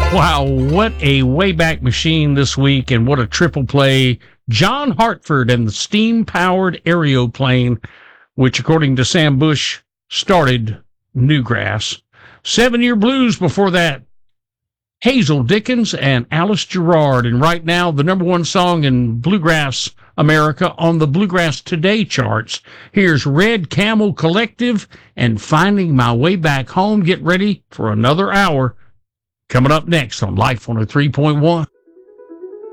Wow, what a Wayback Machine this week, and what a triple play. John Hartford and the steam-powered Aeroplane, which, according to Sam Bush, started Newgrass. 7 Year Blues before that. Hazel Dickens and Alice Gerrard. And right now, the number one song in Bluegrass America on the Bluegrass Today charts. Here's Red Camel Collective and Finding My Way Back Home. Get ready for another hour coming up next on Life 103.1.